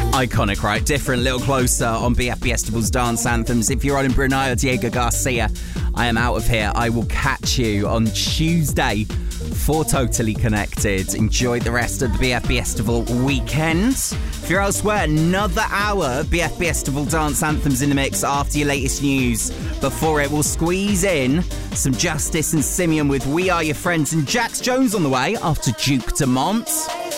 Iconic, right? Different, little closer on BFBSTival's Dance Anthems. If you're on in Brunei or Diego Garcia, I am out of here. I will catch you on Tuesday for Totally Connected. Enjoy the rest of the BFBSTival weekend. If you're elsewhere, another hour BFBSTival Dance Anthems in the mix after your latest news. Before it, we'll squeeze in some Justice and Simeon with We Are Your Friends, and Jax Jones on the way after Duke Dumont.